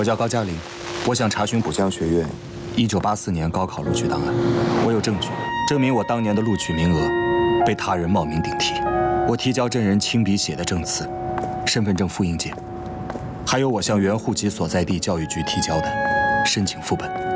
叫高嘉玲，我想查询补江学院1984年高考录取档案。我有证据证明我当年的录取名额被他人冒名顶替。我提交证人亲笔写的证词、身份证复印件，还有我向原户籍所在地教育局提交的申请副本。